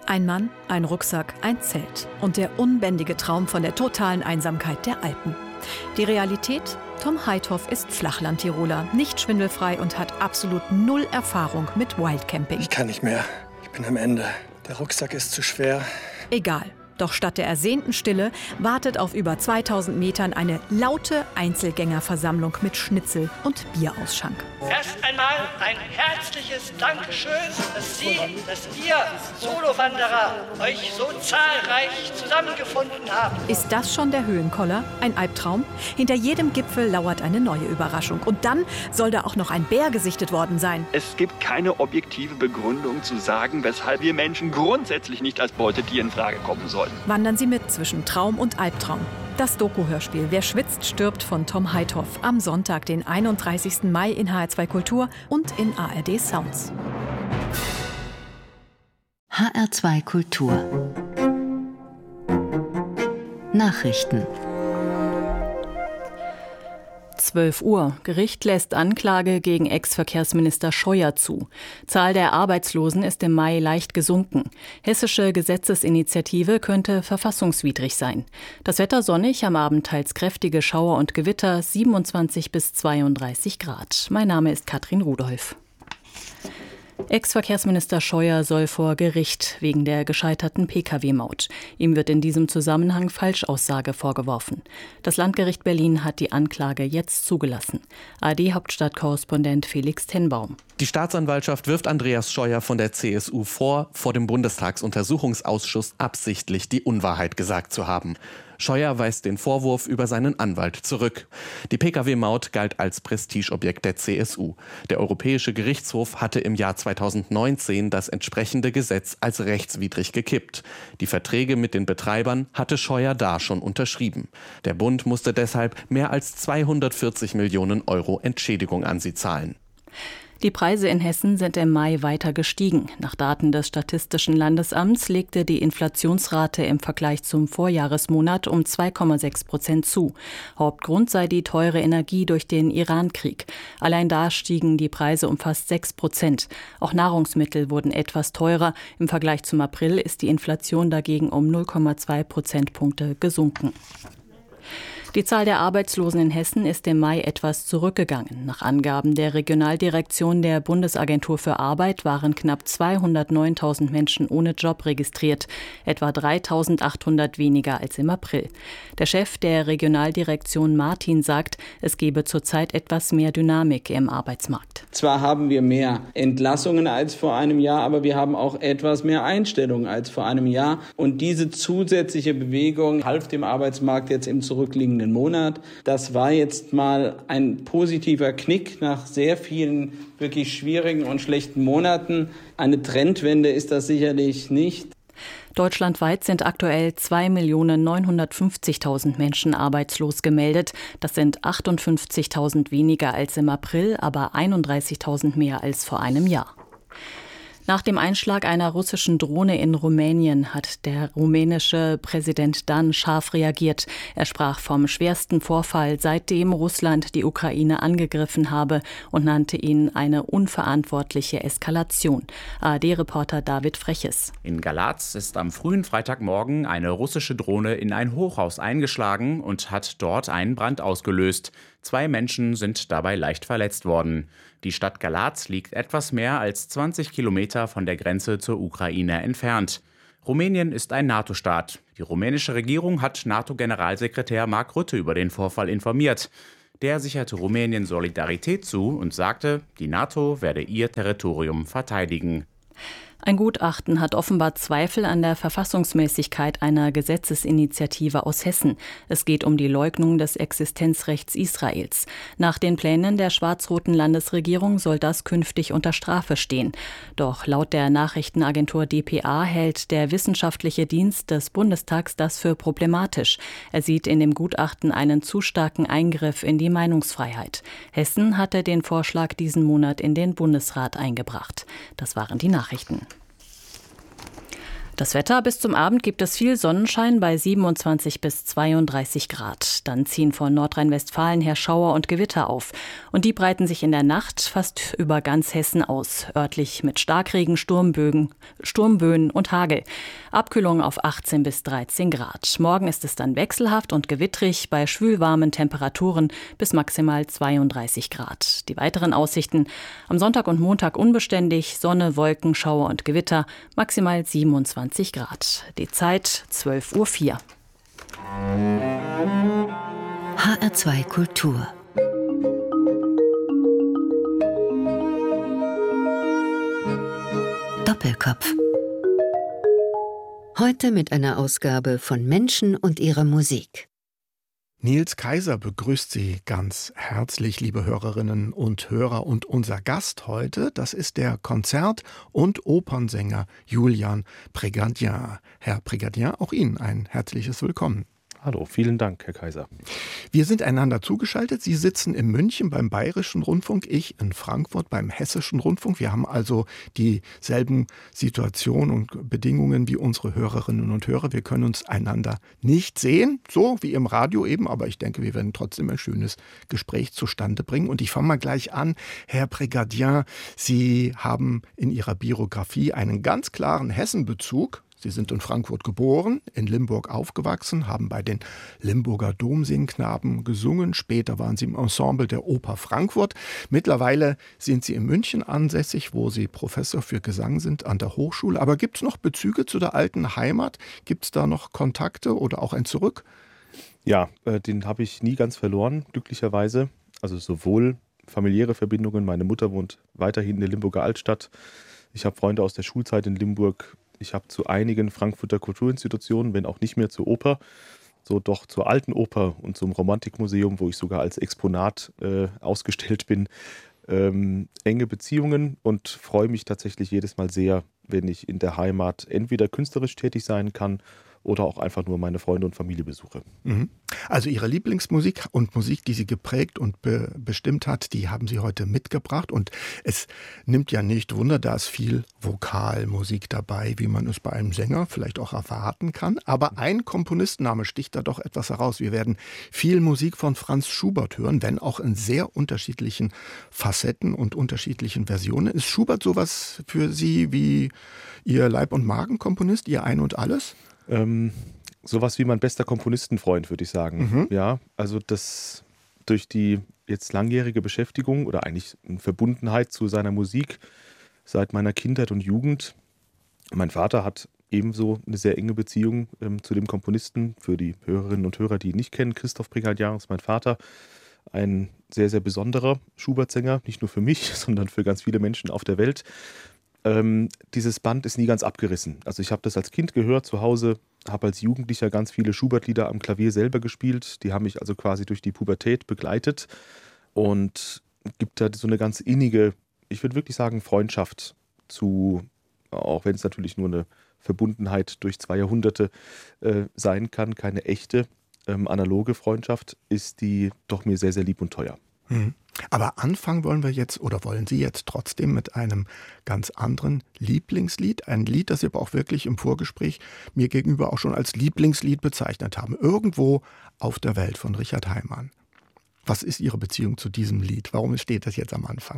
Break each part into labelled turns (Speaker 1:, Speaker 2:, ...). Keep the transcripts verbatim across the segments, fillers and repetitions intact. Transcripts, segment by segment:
Speaker 1: Ein Mann, ein Rucksack, ein Zelt und der unbändige Traum von der totalen Einsamkeit der Alpen. Die Realität? Tom Heithoff ist Flachlandtiroler, nicht schwindelfrei und hat absolut null Erfahrung mit Wildcamping.
Speaker 2: Ich kann nicht mehr. Ich bin am Ende. Der Rucksack ist zu schwer.
Speaker 1: Egal. Doch statt der ersehnten Stille wartet auf über zweitausend Metern eine laute Einzelgängerversammlung mit Schnitzel und Bierausschank.
Speaker 3: Erst einmal ein herzliches Dankeschön, dass Sie, dass ihr Solowanderer euch so zahlreich zusammengefunden haben.
Speaker 1: Ist das schon der Höhenkoller? Ein Albtraum? Hinter jedem Gipfel lauert eine neue Überraschung. Und dann soll da auch noch ein Bär gesichtet worden sein.
Speaker 4: Es gibt keine objektive Begründung zu sagen, weshalb wir Menschen grundsätzlich nicht als Beutetier in Frage kommen sollen.
Speaker 1: Wandern Sie mit zwischen Traum und Albtraum. Das Doku-Hörspiel Wer schwitzt, stirbt von Tom Heithoff. Am Sonntag, den einunddreißigsten Mai in H R zwei Kultur und in A R D Sounds.
Speaker 5: H R zwei Kultur Nachrichten.
Speaker 6: zwölf Uhr. Gericht lässt Anklage gegen Ex-Verkehrsminister Scheuer zu. Zahl der Arbeitslosen ist im Mai leicht gesunken. Hessische Gesetzesinitiative könnte verfassungswidrig sein. Das Wetter sonnig, am Abend teils kräftige Schauer und Gewitter, siebenundzwanzig bis zweiunddreißig Grad. Mein Name ist Katrin Rudolph. Ex-Verkehrsminister Scheuer soll vor Gericht wegen der gescheiterten P K W-Maut. Ihm wird in diesem Zusammenhang Falschaussage vorgeworfen. Das Landgericht Berlin hat die Anklage jetzt zugelassen. A R D-Hauptstadtkorrespondent Felix Tenbaum.
Speaker 7: Die Staatsanwaltschaft wirft Andreas Scheuer von der C S U vor, vor dem Bundestagsuntersuchungsausschuss absichtlich die Unwahrheit gesagt zu haben. Scheuer weist den Vorwurf über seinen Anwalt zurück. Die P K W-Maut galt als Prestigeobjekt der C S U. Der Europäische Gerichtshof hatte im Jahr zweitausendneunzehn das entsprechende Gesetz als rechtswidrig gekippt. Die Verträge mit den Betreibern hatte Scheuer da schon unterschrieben. Der Bund musste deshalb mehr als zweihundertvierzig Millionen Euro Entschädigung an sie zahlen.
Speaker 6: Die Preise in Hessen sind im Mai weiter gestiegen. Nach Daten des Statistischen Landesamts legte die Inflationsrate im Vergleich zum Vorjahresmonat um zwei Komma sechs Prozent zu. Hauptgrund sei die teure Energie durch den Iran-Krieg. Allein da stiegen die Preise um fast sechs Prozent. Auch Nahrungsmittel wurden etwas teurer. Im Vergleich zum April ist die Inflation dagegen um null Komma zwei Prozentpunkte gesunken. Die Zahl der Arbeitslosen in Hessen ist im Mai etwas zurückgegangen. Nach Angaben der Regionaldirektion der Bundesagentur für Arbeit waren knapp zweihundertneuntausend Menschen ohne Job registriert, etwa dreitausendachthundert weniger als im April. Der Chef der Regionaldirektion Martin sagt, es gebe zurzeit etwas mehr Dynamik im Arbeitsmarkt.
Speaker 8: Zwar haben wir mehr Entlassungen als vor einem Jahr, aber wir haben auch etwas mehr Einstellungen als vor einem Jahr. Und diese zusätzliche Bewegung half dem Arbeitsmarkt jetzt im zurückliegenden Monat. Das war jetzt mal ein positiver Knick nach sehr vielen wirklich schwierigen und schlechten Monaten. Eine Trendwende ist das sicherlich nicht.
Speaker 6: Deutschlandweit sind aktuell zwei Millionen neunhundertfünfzigtausend Menschen arbeitslos gemeldet. Das sind achtundfünfzigtausend weniger als im April, aber einunddreißigtausend mehr als vor einem Jahr. Nach dem Einschlag einer russischen Drohne in Rumänien hat der rumänische Präsident Dan scharf reagiert. Er sprach vom schwersten Vorfall, seitdem Russland die Ukraine angegriffen habe, und nannte ihn eine unverantwortliche Eskalation. A R D-Reporter David Freches.
Speaker 9: In Galatz ist am frühen Freitagmorgen eine russische Drohne in ein Hochhaus eingeschlagen und hat dort einen Brand ausgelöst. Zwei Menschen sind dabei leicht verletzt worden. Die Stadt Galatz liegt etwas mehr als zwanzig Kilometer von der Grenze zur Ukraine entfernt. Rumänien ist ein NATO-Staat. Die rumänische Regierung hat NATO-Generalsekretär Mark Rutte über den Vorfall informiert. Der sicherte Rumänien Solidarität zu und sagte, die NATO werde ihr Territorium verteidigen.
Speaker 6: Ein Gutachten hat offenbar Zweifel an der Verfassungsmäßigkeit einer Gesetzesinitiative aus Hessen. Es geht um die Leugnung des Existenzrechts Israels. Nach den Plänen der schwarz-roten Landesregierung soll das künftig unter Strafe stehen. Doch laut der Nachrichtenagentur D P A hält der wissenschaftliche Dienst des Bundestags das für problematisch. Er sieht in dem Gutachten einen zu starken Eingriff in die Meinungsfreiheit. Hessen hatte den Vorschlag diesen Monat in den Bundesrat eingebracht. Das waren die Nachrichten. Das Wetter: bis zum Abend gibt es viel Sonnenschein bei siebenundzwanzig bis zweiunddreißig Grad. Dann ziehen von Nordrhein-Westfalen her Schauer und Gewitter auf. Und die breiten sich in der Nacht fast über ganz Hessen aus. Örtlich mit Starkregen, Sturmbögen, Sturmböen und Hagel. Abkühlung auf achtzehn bis dreizehn Grad. Morgen ist es dann wechselhaft und gewittrig bei schwülwarmen Temperaturen bis maximal zweiunddreißig Grad. Die weiteren Aussichten: am Sonntag und Montag unbeständig, Sonne, Wolken, Schauer und Gewitter, maximal siebenundzwanzig Grad. Die Zeit zwölf Uhr vier.
Speaker 5: H R zwei Kultur. Doppelkopf. Heute mit einer Ausgabe von Menschen und ihrer Musik.
Speaker 10: Nils Kaiser begrüßt Sie ganz herzlich, liebe Hörerinnen und Hörer. Und unser Gast heute, das ist der Konzert- und Opernsänger Julian Prégardien. Herr Prégardien, auch Ihnen ein herzliches Willkommen.
Speaker 11: Hallo, vielen Dank, Herr Kaiser.
Speaker 10: Wir sind einander zugeschaltet. Sie sitzen in München beim Bayerischen Rundfunk, ich in Frankfurt beim Hessischen Rundfunk. Wir haben also dieselben Situationen und Bedingungen wie unsere Hörerinnen und Hörer. Wir können uns einander nicht sehen, so wie im Radio eben, aber ich denke, wir werden trotzdem ein schönes Gespräch zustande bringen. Und ich fange mal gleich an. Herr Prégardien, Sie haben in Ihrer Biografie einen ganz klaren Hessenbezug. Sie sind in Frankfurt geboren, in Limburg aufgewachsen, haben bei den Limburger Domsingknaben gesungen. Später waren Sie im Ensemble der Oper Frankfurt. Mittlerweile sind Sie in München ansässig, wo Sie Professor für Gesang sind an der Hochschule. Aber gibt es noch Bezüge zu der alten Heimat? Gibt es da noch Kontakte oder auch ein Zurück?
Speaker 11: Ja, äh, den habe ich nie ganz verloren, glücklicherweise. Also sowohl familiäre Verbindungen. Meine Mutter wohnt weiterhin in der Limburger Altstadt. Ich habe Freunde aus der Schulzeit in Limburg. Ich habe zu einigen Frankfurter Kulturinstitutionen, wenn auch nicht mehr zur Oper, so doch zur Alten Oper und zum Romantikmuseum, wo ich sogar als Exponat äh, ausgestellt bin, ähm, enge Beziehungen und freue mich tatsächlich jedes Mal sehr, wenn ich in der Heimat entweder künstlerisch tätig sein kann oder auch einfach nur meine Freunde und Familie besuche.
Speaker 10: Mhm. Also Ihre Lieblingsmusik und Musik, die Sie geprägt und be- bestimmt hat, die haben Sie heute mitgebracht. Und es nimmt ja nicht Wunder, da ist viel Vokalmusik dabei, wie man es bei einem Sänger vielleicht auch erwarten kann. Aber ein Komponistenname sticht da doch etwas heraus. Wir werden viel Musik von Franz Schubert hören, wenn auch in sehr unterschiedlichen Facetten und unterschiedlichen Versionen. Ist Schubert sowas für Sie wie Ihr Leib- und Magenkomponist, Ihr Ein und Alles?
Speaker 11: Ähm, sowas wie mein bester Komponistenfreund, würde ich sagen.
Speaker 10: Mhm.
Speaker 11: Ja, also das durch die jetzt langjährige Beschäftigung oder eigentlich eine Verbundenheit zu seiner Musik seit meiner Kindheit und Jugend. Mein Vater hat ebenso eine sehr enge Beziehung ähm, zu dem Komponisten. Für die Hörerinnen und Hörer, die ihn nicht kennen, Christoph Prégardien ist mein Vater. Ein sehr, sehr besonderer Schubert-Sänger, nicht nur für mich, sondern für ganz viele Menschen auf der Welt. Ähm, dieses Band ist nie ganz abgerissen. Also ich habe das als Kind gehört zu Hause, habe als Jugendlicher ganz viele Schubert-Lieder am Klavier selber gespielt. Die haben mich also quasi durch die Pubertät begleitet und gibt da so eine ganz innige, ich würde wirklich sagen, Freundschaft zu, auch wenn es natürlich nur eine Verbundenheit durch zwei Jahrhunderte äh, sein kann, keine echte ähm, analoge Freundschaft, ist die doch mir sehr, sehr lieb und teuer.
Speaker 10: Mhm. Aber anfangen wollen wir jetzt oder wollen Sie jetzt trotzdem mit einem ganz anderen Lieblingslied. Ein Lied, das Sie aber auch wirklich im Vorgespräch mir gegenüber auch schon als Lieblingslied bezeichnet haben. Irgendwo auf der Welt von Richard Heimann. Was ist Ihre Beziehung zu diesem Lied? Warum steht das jetzt am Anfang?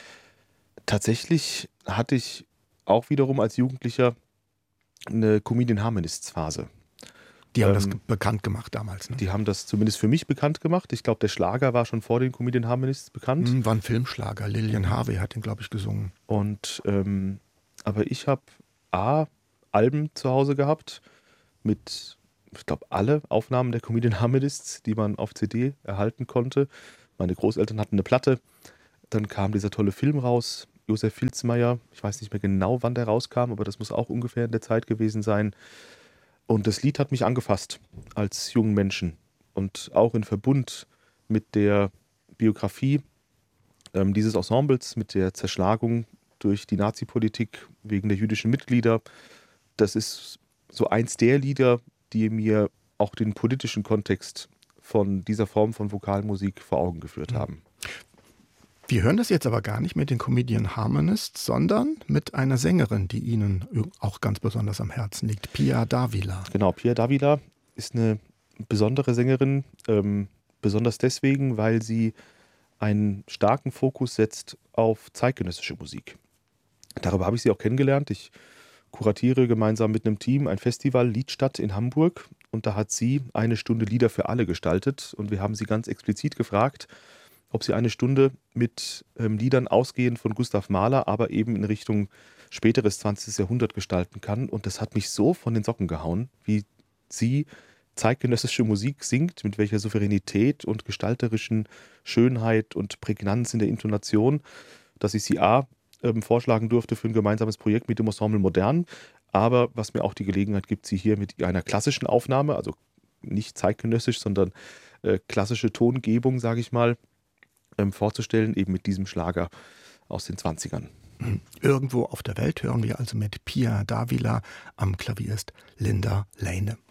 Speaker 11: Tatsächlich hatte ich auch wiederum als Jugendlicher eine Comedian Harmonists-Phase.
Speaker 10: Die haben
Speaker 11: ähm,
Speaker 10: das bekannt gemacht damals, ne?
Speaker 11: Die haben das zumindest für mich bekannt gemacht. Ich glaube, der Schlager war schon vor den Comedian Harmonists bekannt.
Speaker 10: Mhm, war ein Filmschlager. Lilian Harvey hat den, glaube ich, gesungen.
Speaker 11: Und ähm, aber ich habe A, Alben zu Hause gehabt mit, ich glaube, alle Aufnahmen der Comedian Harmonists, die man auf C D erhalten konnte. Meine Großeltern hatten eine Platte. Dann kam dieser tolle Film raus, Josef Filzmeier. Ich weiß nicht mehr genau, wann der rauskam, aber das muss auch ungefähr in der Zeit gewesen sein. Und das Lied hat mich angefasst als jungen Menschen und auch in Verbund mit der Biografie ähm, dieses Ensembles, mit der Zerschlagung durch die Nazi-Politik wegen der jüdischen Mitglieder. Das ist so eins der Lieder, die mir auch den politischen Kontext von dieser Form von Vokalmusik vor Augen geführt haben.
Speaker 10: Wir hören das jetzt aber gar nicht mit den Comedian Harmonists, sondern mit einer Sängerin, die Ihnen auch ganz besonders am Herzen liegt, Pia Davila.
Speaker 11: Genau, Pia Davila ist eine besondere Sängerin, ähm, besonders deswegen, weil sie einen starken Fokus setzt auf zeitgenössische Musik. Darüber habe ich sie auch kennengelernt. Ich kuratiere gemeinsam mit einem Team ein Festival Liedstadt in Hamburg und da hat sie eine Stunde Lieder für alle gestaltet und wir haben sie ganz explizit gefragt, ob sie eine Stunde mit ähm, Liedern ausgehend von Gustav Mahler, aber eben in Richtung späteres zwanzigstes Jahrhundert gestalten kann. Und das hat mich so von den Socken gehauen, wie sie zeitgenössische Musik singt, mit welcher Souveränität und gestalterischen Schönheit und Prägnanz in der Intonation, dass ich sie A ähm, vorschlagen durfte für ein gemeinsames Projekt mit dem Ensemble Modern, aber was mir auch die Gelegenheit gibt, sie hier mit einer klassischen Aufnahme, also nicht zeitgenössisch, sondern äh, klassische Tongebung, sage ich mal, ähm, vorzustellen, eben mit diesem Schlager aus den zwanzigern.
Speaker 10: Irgendwo auf der Welt hören wir also mit Pia Davila, am Klavier ist Linda Lehne.